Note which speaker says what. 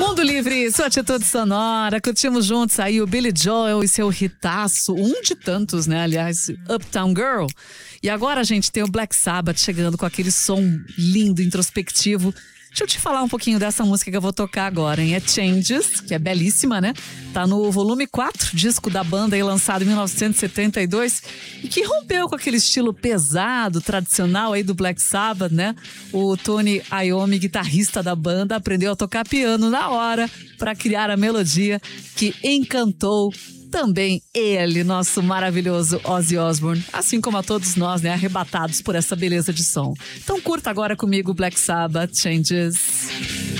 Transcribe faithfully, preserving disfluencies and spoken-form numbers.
Speaker 1: Mundo Livre, sua atitude sonora. Curtimos juntos aí o Billy Joel e seu hitaço, um de tantos, né? Aliás, Uptown Girl. E agora a gente tem o Black Sabbath chegando com aquele som lindo, introspectivo. Deixa eu te falar um pouquinho dessa música que eu vou tocar agora, hein? É Changes, que é belíssima, né? Tá no volume quatro, disco da banda aí lançado em mil novecentos e setenta e dois e que rompeu com aquele estilo pesado, tradicional aí do Black Sabbath, né? O Tony Iommi, guitarrista da banda, aprendeu a tocar piano na hora para criar a melodia que encantou também ele, nosso maravilhoso Ozzy Osbourne, assim como a todos nós, né, arrebatados por essa beleza de som. Então curta agora comigo Black Sabbath, Changes.